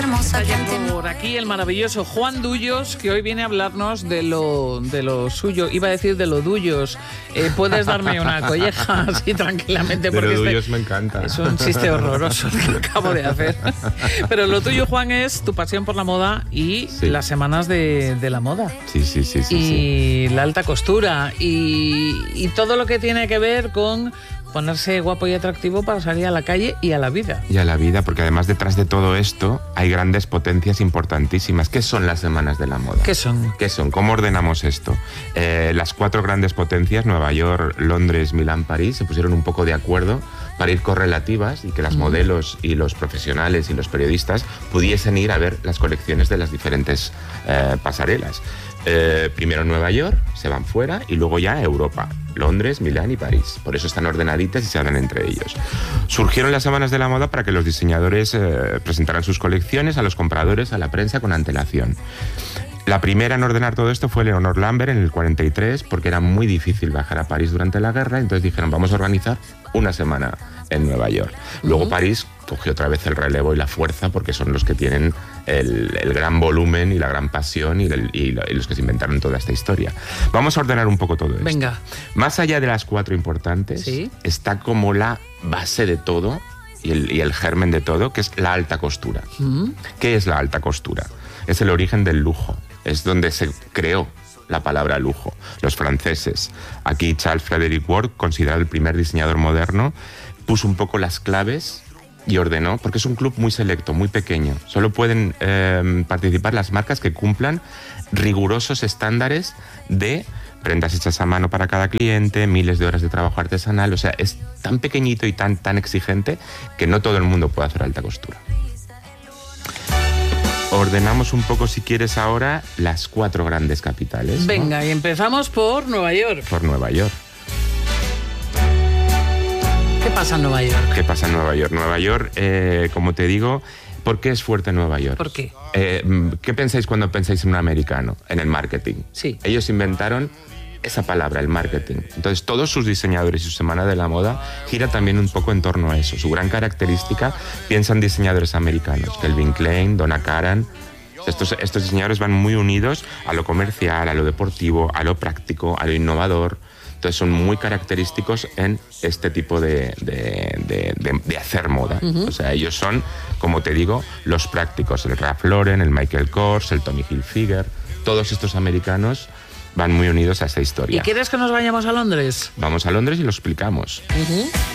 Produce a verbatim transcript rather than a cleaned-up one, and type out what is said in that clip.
hermosa que antes no. Por aquí el maravilloso Juan Dullos, que hoy viene a hablarnos de lo, de lo suyo. Iba a decir de lo Dullos. Eh, ¿Puedes darme una colleja así tranquilamente? De porque lo este Dullos me encanta. Es un chiste horroroso que acabo de hacer. Pero lo tuyo, Juan, es tu pasión por la moda y Sí. las semanas de, de la moda. Sí, sí, sí, sí. y sí. la alta costura y, y todo lo que tiene que ver con ponerse guapo y atractivo para salir a la calle y a la vida. Y a la vida, porque además detrás de todo esto hay grandes potencias importantísimas. ¿Qué son las semanas de la moda? ¿Qué son? ¿Qué son? ¿Cómo ordenamos esto? Eh, las cuatro grandes potencias, Nueva York, Londres, Milán, París, se pusieron un poco de acuerdo para ir correlativas y que las mm. modelos y los profesionales y los periodistas pudiesen ir a ver las colecciones de las diferentes eh, pasarelas. Eh, primero Nueva York, se van fuera y luego ya Europa, Londres, Milán y París. Por eso están ordenaditas y se hablan entre ellos. Surgieron las semanas de la moda para que los diseñadores eh, presentaran sus colecciones a los compradores, a la prensa con antelación. La primera en ordenar todo esto fue Leonor Lambert en el cuarenta y tres, porque era muy difícil bajar a París durante la guerra, entonces dijeron, vamos a organizar una semana en Nueva York. Luego uh-huh. París cogió otra vez el relevo y la fuerza, porque son los que tienen el, el gran volumen y la gran pasión y, el, y, y los que se inventaron toda esta historia. Vamos a ordenar un poco todo esto. Venga. Más allá de las cuatro importantes, ¿sí? Está como la base de todo y el, y el germen de todo, que es la alta costura. Uh-huh. ¿Qué es la alta costura? Es el origen del lujo. Es donde se creó la palabra lujo. Los franceses. Aquí Charles Frederick Ward, considerado el primer diseñador moderno, puso un poco las claves y ordenó, porque es un club muy selecto, muy pequeño. Solo pueden eh, participar las marcas que cumplan rigurosos estándares de prendas hechas a mano para cada cliente, miles de horas de trabajo artesanal. O sea, es tan pequeñito y tan, tan exigente que no todo el mundo puede hacer alta costura. Ordenamos un poco, si quieres, ahora las cuatro grandes capitales. Venga, ¿no? Y empezamos por Nueva York. Por Nueva York. ¿Qué pasa en Nueva York? ¿Qué pasa en Nueva York? Nueva York, eh, como te digo, ¿por qué es fuerte Nueva York? ¿Por qué? Eh, ¿Qué pensáis cuando pensáis en un americano? En el marketing. Sí. Ellos inventaron esa palabra, el marketing. Entonces, todos sus diseñadores y su semana de la moda gira también un poco en torno a eso. Su gran característica, piensan diseñadores americanos, Calvin Klein, Donna Karan. Estos, estos diseñadores van muy unidos a lo comercial, a lo deportivo, a lo práctico, a lo innovador. Entonces, son muy característicos en este tipo de, de, de, de, de hacer moda. Uh-huh. O sea, ellos son, como te digo, los prácticos. El Ralph Lauren, el Michael Kors, el Tommy Hilfiger. Todos estos americanos van muy unidos a esta historia. ¿Y quieres que nos vayamos a Londres? Vamos a Londres y lo explicamos. Uh-huh.